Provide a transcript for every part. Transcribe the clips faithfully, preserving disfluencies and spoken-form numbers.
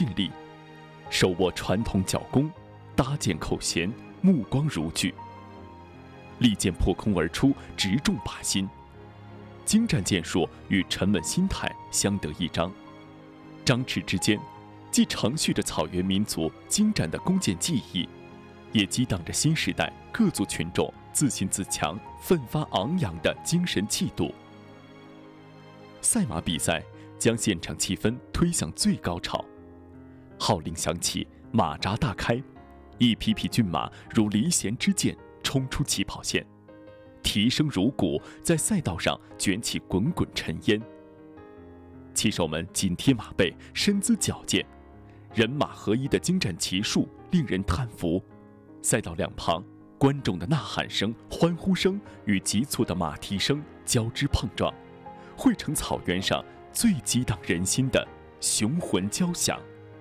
尽力，手握传统角弓，搭箭扣弦，目光如炬。利箭破空而出，直中靶心。精湛箭术与沉稳心态相得益彰，张弛之间，既承续着草原民族精湛的弓箭技艺，也激荡着新时代各族群众自信自强、奋发昂扬的精神气度。赛马比赛将现场气氛推向最高潮，号令响起，马闸大开，一匹匹骏马如离弦之箭冲出起跑线，蹄声如鼓，在赛道上卷起滚滚尘烟。骑手们紧贴马背，身姿矫健，人马合一的精湛骑术令人叹服。赛道两旁，观众的呐喊声、欢呼声与急促的马蹄声交织碰撞，汇成草原上最激荡人心的雄浑交响。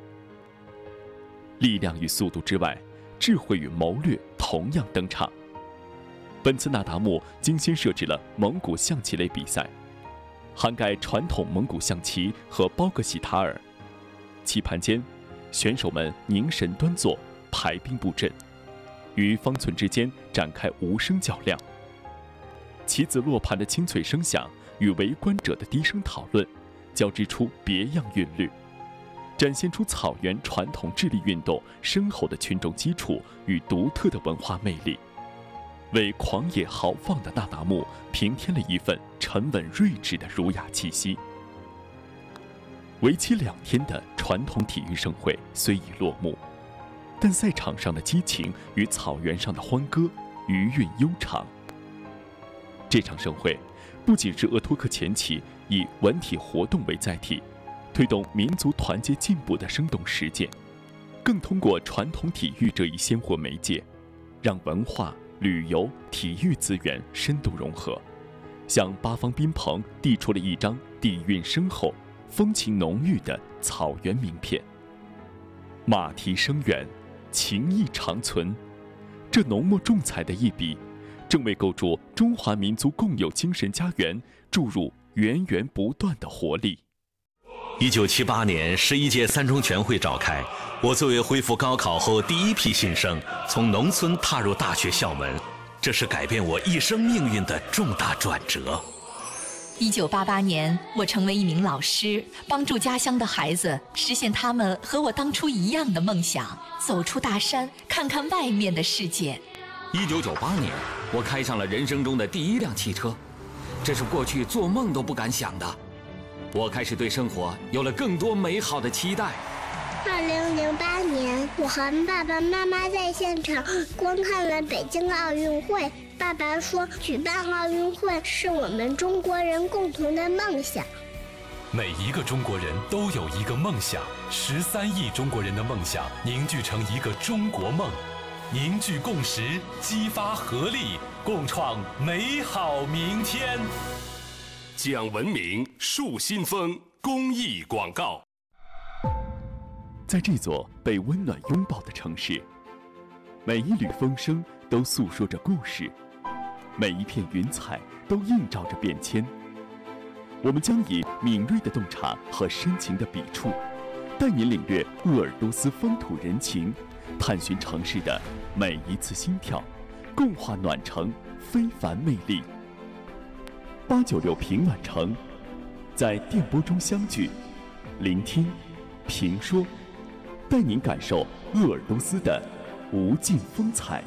力量与速度之外，智慧与谋略同样登场。本次那达慕精心设置了蒙古象棋类比赛，涵盖传统蒙古象棋和包格喜塔尔。棋盘间，选手们凝神端坐，排兵布阵，于方寸之间展开无声较量。棋子落盘的清脆声响与围观者的低声讨论，交织出别样韵律，展现出草原传统智力运动深厚的群众基础与独特的文化魅力，为狂野豪放的那达慕平添了一份沉稳睿智的儒雅气息。为期两天的传统体育盛会虽已落幕，但赛场上的激情与草原上的欢歌余韵悠长。这场盛会不仅是鄂托克前旗以文体活动为载体，推动民族团结进步的生动实践，更通过传统体育这一鲜活媒介，让文化、旅游、体育资源深度融合，向八方宾朋递出了一张底蕴深厚、风情浓郁的草原名片。马蹄声远，情意长存，这浓墨重彩的一笔，正为构筑中华民族共有精神家园注入源源不断的活力。 一九七八年十一届三中全会召开，我作为恢复高考后第一批新生，从农村踏入大学校门，这是改变我一生命运的重大转折。 一九八八年，我成为一名老师，帮助家乡的孩子实现他们和我当初一样的梦想，走出大山，看看外面的世界。 一九九八年，我开上了人生中的第一辆汽车，这是过去做梦都不敢想的。我开始对生活有了更多美好的期待。 二零零八年，我和爸爸妈妈在现场观看了北京奥运会。爸爸说，举办奥运会是我们中国人共同的梦想。 每一个中国人都有一个梦想，十三亿中国人的梦想凝聚成一个中国梦，凝聚共识，激发合力，共创美好明天。 讲文明树新风公益广告。 在这座被温暖拥抱的城市，每一缕风声都诉说着故事，每一片云彩都映照着变迁。我们将以敏锐的洞察和深情的笔触，带您领略鄂尔多斯风土人情，探寻城市的每一次心跳，共话暖城非凡魅力。八九六平暖城，在电波中相聚，聆听、评说，带您感受鄂尔多斯的无尽风采。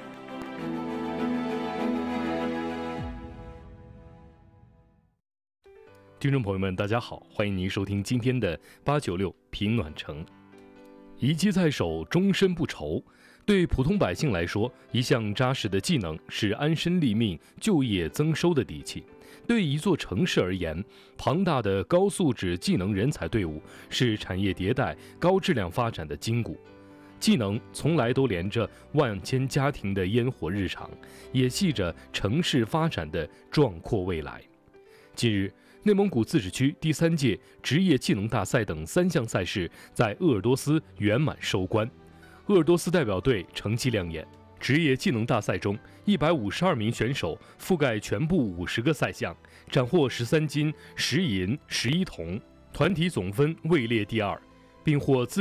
听众朋友们，大家好，欢迎您收听今天的八九六平暖城。一技在手，终身不愁。对普通百姓来说，一项扎实的技能是安身立命、就业增收的底气。对一座城市而言，庞大的高素质技能人才队伍是产业迭代、高质量发展的筋骨。技能从来都连着万千家庭的烟火日常，也系着城市发展的壮阔未来。近日，内蒙古自治区第三届职业技能大赛等三项赛事在鄂尔多斯圆满收官，鄂尔多斯代表队成绩亮眼。职业技能大赛中，一百五十二名选手覆盖全部五十个赛项，斩获十三金、十银、十一铜，团体总分位列第二，并获自